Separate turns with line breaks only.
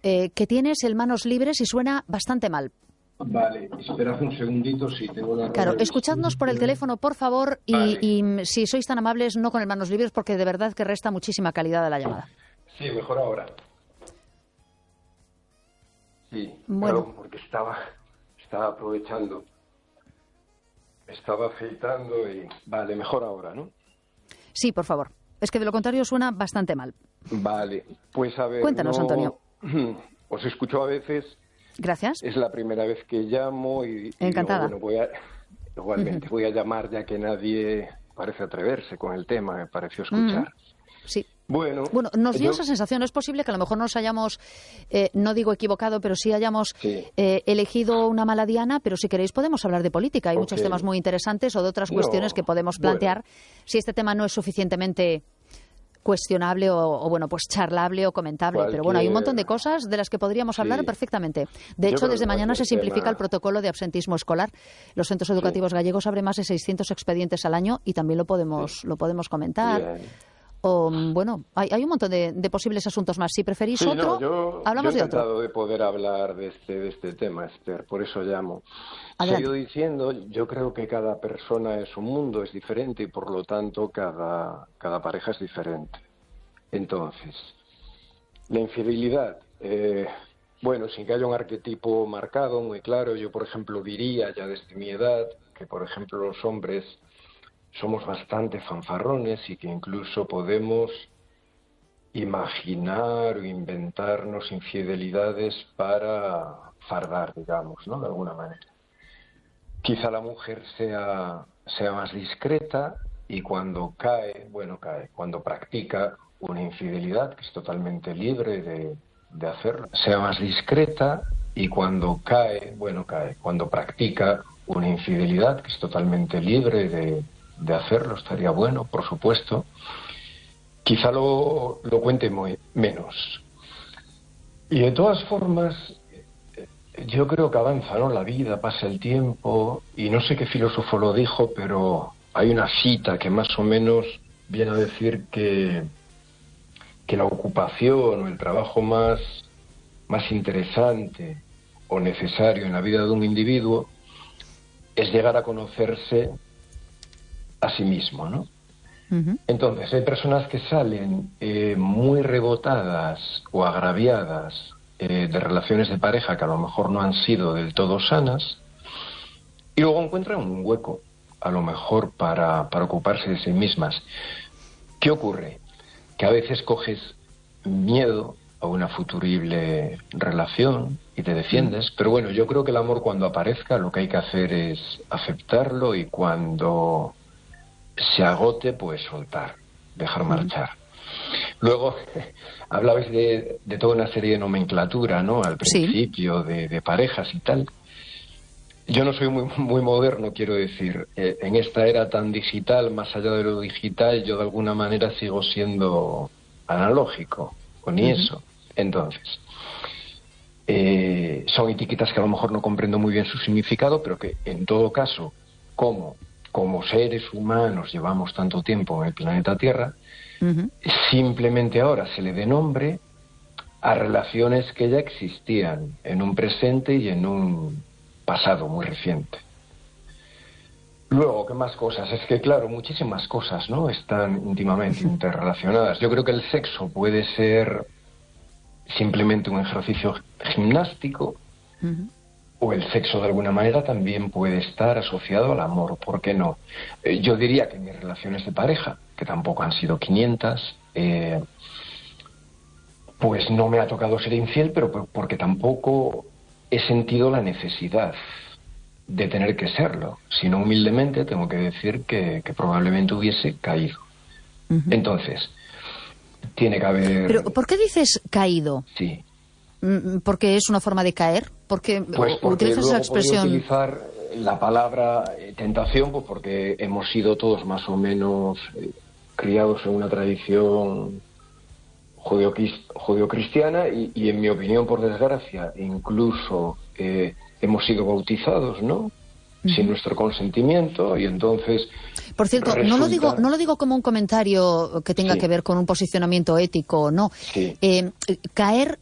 que tienes el manos libres y suena bastante mal.
Vale, esperad un segundito, si tengo la...
Claro, escuchadnos por el teléfono, por favor,
Vale.
y si sois tan amables, no con el manos libres, porque de verdad que resta muchísima calidad a la llamada.
Sí, mejor ahora. Sí,
Bueno.
perdón, porque estaba aprovechando. Estaba afeitando y... Vale, mejor ahora, ¿no?
Sí, por favor. Es que de lo contrario suena bastante mal.
Vale, pues a ver...
Cuéntanos, Antonio.
Os escucho a veces...
Gracias.
Es la primera vez que llamo y
Encantada.
Luego, igualmente voy a llamar ya que nadie parece atreverse con el tema, me pareció escuchar.
Sí.
Bueno,
nos dio esa sensación. Es posible que a lo mejor nos hayamos, no digo equivocado, pero sí hayamos elegido una mala diana, pero si queréis podemos hablar de política. Hay muchos temas muy interesantes o de otras cuestiones que podemos plantear. Si este tema no es suficientemente cuestionable o bueno, pues charlable o comentable. Pero bueno, hay un montón de cosas de las que podríamos hablar perfectamente. De hecho, desde mañana se simplifica el protocolo de absentismo escolar. Los centros educativos gallegos abren más de 600 expedientes al año y también lo podemos comentar. O, bueno, hay un montón de posibles asuntos más. Si preferís otro, hablamos de otro.
Yo he encantado de poder hablar de este tema, Esther, por eso llamo.
Adelante.
Sigo diciendo, yo creo que cada persona es un mundo, es diferente y por lo tanto cada pareja es diferente. Entonces, la infidelidad, bueno, sin que haya un arquetipo marcado, muy claro, yo por ejemplo diría ya desde mi edad que por ejemplo los hombres somos bastante fanfarrones y que incluso podemos imaginar o inventarnos infidelidades para fardar, digamos, ¿no? De alguna manera. Quizá la mujer sea más discreta y cuando cuando practica una infidelidad, que es totalmente libre de hacerlo, sea más discreta y cuando cuando practica una infidelidad, que es totalmente libre de hacerlo, estaría bueno, por supuesto. Quizá lo cuente menos. Y de todas formas, yo creo que avanza, ¿no? La vida, pasa el tiempo, y no sé qué filósofo lo dijo, pero hay una cita que más o menos viene a decir que la ocupación o el trabajo más interesante o necesario en la vida de un individuo es llegar a conocerse a sí mismo, ¿no? Entonces, hay personas que salen muy rebotadas o agraviadas de relaciones de pareja que a lo mejor no han sido del todo sanas y luego encuentran un hueco, a lo mejor para ocuparse de sí mismas. ¿Qué ocurre? Que a veces coges miedo a una futurible relación y te defiendes, pero bueno, yo creo que el amor cuando aparezca lo que hay que hacer es aceptarlo y cuando se agote, pues soltar, dejar marchar. Luego, hablabais de toda una serie de nomenclatura, ¿no? Al principio, de parejas y tal. Yo no soy muy moderno, quiero decir. En esta era tan digital, más allá de lo digital, yo de alguna manera sigo siendo analógico, con eso. Entonces, son etiquetas que a lo mejor no comprendo muy bien su significado, pero que en todo caso, como seres humanos llevamos tanto tiempo en el planeta Tierra, simplemente ahora se le dé nombre a relaciones que ya existían en un presente y en un pasado muy reciente. Luego, ¿qué más cosas? Es que, claro, muchísimas cosas, ¿no? Están íntimamente interrelacionadas. Yo creo que el sexo puede ser simplemente un ejercicio gimnástico, o el sexo de alguna manera también puede estar asociado al amor, ¿por qué no? Yo diría que mis relaciones de pareja, que tampoco han sido 500, pues no me ha tocado ser infiel, pero porque tampoco he sentido la necesidad de tener que serlo, sino humildemente tengo que decir que probablemente hubiese caído. Entonces, tiene que haber...
¿Pero por qué dices caído?
Sí.
¿Porque es una forma de caer? Porque utilizas esa expresión.
Utilizar la palabra tentación, pues porque hemos sido todos más o menos criados en una tradición judeocristiana y en mi opinión, por desgracia, incluso hemos sido bautizados, ¿no? Sin nuestro consentimiento, y entonces...
Por cierto, no lo digo como un comentario que tenga que ver con un posicionamiento ético, no. Caer